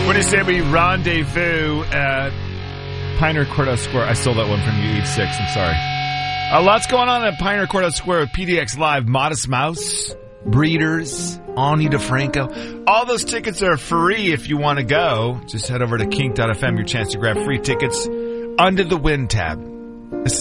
What do you say we rendezvous at Pioneer Courthouse Square? I stole that one from you, Eve 6. I'm sorry. Lots going on at Pioneer Courthouse Square with PDX Live. Modest Mouse, Breeders, Ani DeFranco. All those tickets are free if you want to go. Just head over to kink.fm. Your chance to grab free tickets under the Win tab.